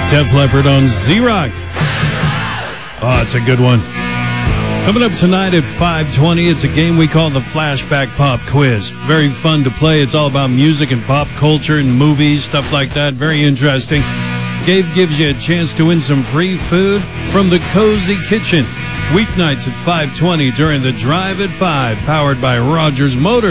Def Leppard on Z-Rock. Oh, it's a good one. Coming up tonight at 5:20, it's a game we call the Flashback Pop Quiz. Very fun to play. It's all about music and pop culture and movies, stuff like that. Very interesting. Gabe gives you a chance to win some free food from the Cozy Kitchen. Weeknights at 5:20 during the Drive at 5, powered by Rogers Motors.